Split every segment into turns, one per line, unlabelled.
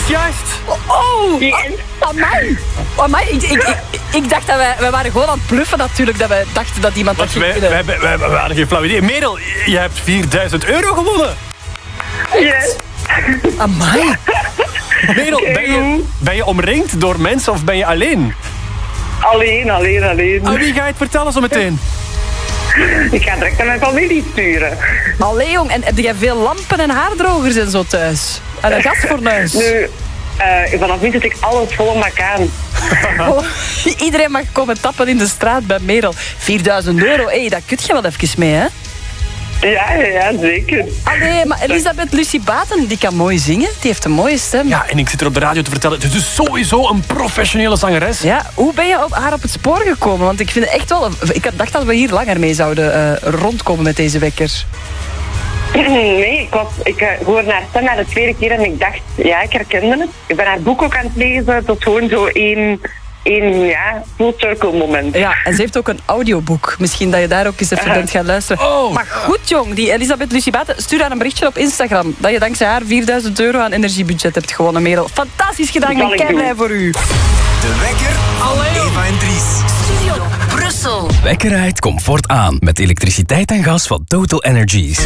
is juist.
Oh,
Yes.
amai. Amai, ik dacht dat wij waren gewoon aan het bluffen natuurlijk. Dat wij dachten dat iemand dat ging kunnen.
We hadden geen flauw idee. Merel, je hebt €4.000 gewonnen.
Yes.
Amai.
Merel, ben je omringd door mensen of ben je alleen?
Alleen.
Aan wie ga je het vertellen zo meteen?
Ik ga direct aan mijn familie sturen.
Allee, jong. En heb jij veel lampen en haardrogers en zo thuis? En een gasfornuis?
Nu, vanaf nu zet ik alles vol mak aan.
Oh, iedereen mag komen tappen in de straat bij Merel. €4.000, hey, dat kun je wel even mee, hè?
Ja, zeker.
Allee, maar Elisabeth Lucie Baten, die kan mooi zingen. Die heeft een mooie stem.
Ja, en ik zit er op de radio te vertellen. Het is dus sowieso een professionele zangeres.
Ja, hoe ben je haar op het spoor gekomen? Want ik vind het echt wel... Ik dacht dat we hier langer mee zouden rondkomen met deze wekker.
Nee, ik hoorde haar stem na de tweede keer en ik dacht, ja, ik herkende het. Ik ben haar boek ook aan het lezen tot gewoon zo één full circle moment.
Ja, en ze heeft ook een audioboek. Misschien dat je daar ook eens even bent gaan luisteren.
Oh.
Maar goed, jong, die Elisabeth Lucie Baten, stuur haar een berichtje op Instagram. Dat je dankzij haar €4.000 aan energiebudget hebt gewonnen, Merel. Fantastisch gedaan, ik ben kei blij voor u.
De wekker. Eva en Dries.
Studio Brussel.
Wekker uit comfort aan met elektriciteit en gas van Total Energies.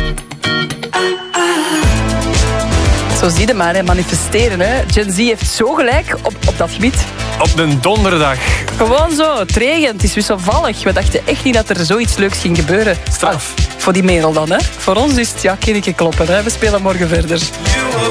Zo zie je maar, hè, manifesteren. Hè. Gen Z heeft zo gelijk op dat gebied.
Op een donderdag.
Gewoon zo, het regent, het is wisselvallig. We dachten echt niet dat er zoiets leuks ging gebeuren.
Straf.
Voor die Merel dan, hè. Voor ons is het, ja, kinnetje kloppen, hè. We spelen morgen verder.